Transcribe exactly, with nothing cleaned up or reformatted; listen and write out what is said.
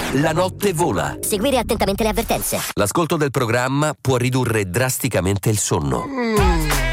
La notte vola. Seguire attentamente le avvertenze. L'ascolto del programma può ridurre drasticamente il sonno. Mm.